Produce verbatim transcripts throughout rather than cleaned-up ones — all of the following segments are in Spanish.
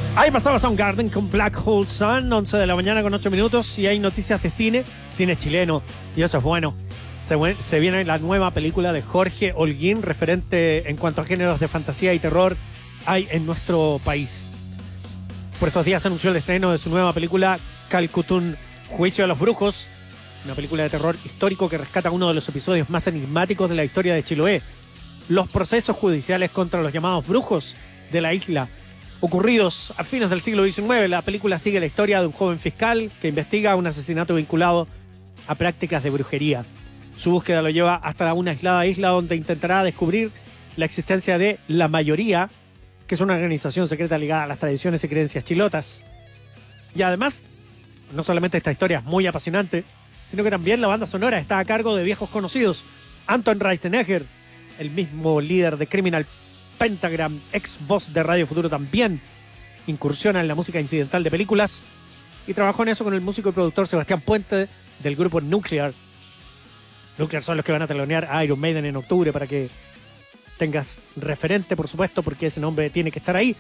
Ahí pasaba Soundgarden con Black Hole Sun, once de la mañana con ocho minutos, y hay noticias de cine, cine chileno, y eso es bueno. Se, se viene la nueva película de Jorge Holguín, referente en cuanto a géneros de fantasía y terror hay en nuestro país. Por estos días se anunció el estreno de su nueva película Calcutún, Juicio a los Brujos, una película de terror histórico que rescata uno de los episodios más enigmáticos de la historia de Chiloé, los procesos judiciales contra los llamados brujos de la isla, ocurridos a fines del siglo diecinueve. La película sigue la historia de un joven fiscal que investiga un asesinato vinculado a prácticas de brujería. Su búsqueda lo lleva hasta una aislada isla donde intentará descubrir la existencia de La Mayoría, que es una organización secreta ligada a las tradiciones y creencias chilotas. Y además, no solamente esta historia es muy apasionante, sino que también la banda sonora está a cargo de viejos conocidos. Anton Reisenegger, el mismo líder de Criminal Pentagram, ex voz de Radio Futuro, también incursiona en la música incidental de películas y trabajó en eso con el músico y productor Sebastián Puente del grupo Nuclear. Nuclear son los que van a telonear a Iron Maiden en octubre, para que tengas referente, por supuesto, porque ese nombre tiene que estar ahí.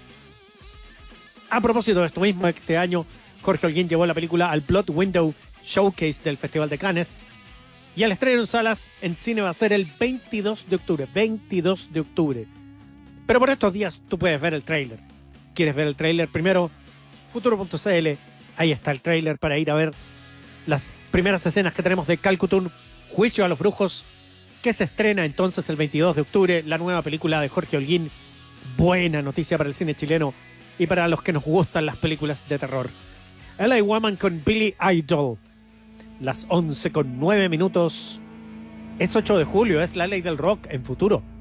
A propósito de esto mismo, este año Jorge Holguín llevó la película al Blood Window Showcase del Festival de Cannes, y el estreno en salas en cine va a ser el veintidós de octubre. veintidós de octubre. Pero por estos días tú puedes ver el tráiler. ¿Quieres ver el tráiler? Primero, futuro punto c l. Ahí está el tráiler para ir a ver las primeras escenas que tenemos de Calcutún, Juicio a los Brujos, que se estrena entonces el veintidós de octubre, la nueva película de Jorge Holguín. Buena noticia para el cine chileno y para los que nos gustan las películas de terror. L A Woman con Billy Idol. Las once con nueve minutos. Es ocho de julio, es la ley del rock en Futuro.